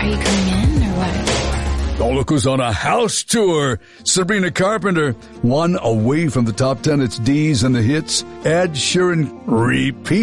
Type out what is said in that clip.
Are you coming in or what? Oh, look who's on a house tour. Sabrina Carpenter. One away from the top 10. It's D's and the hits. Ed Sheeran repeat.